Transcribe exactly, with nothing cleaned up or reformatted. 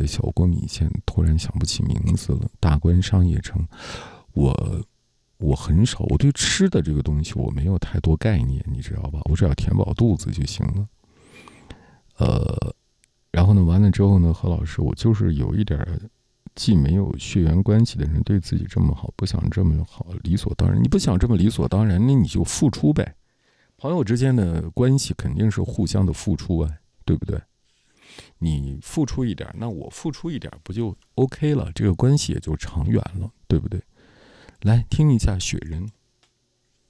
的小锅米线，突然想不起名字了。大观商业城，我我很少，我对吃的这个东西我没有太多概念，你知道吧？我只要填饱肚子就行了。呃，然后呢，完了之后呢，何老师，我就是有一点既没有血缘关系的人对自己这么好，不想这么好，理所当然。你不想这么理所当然，那你就付出呗。朋友之间的关系肯定是互相的付出啊，对不对？你付出一点，那我付出一点，不就 OK 了？这个关系也就长远了，对不对？来听一下雪人。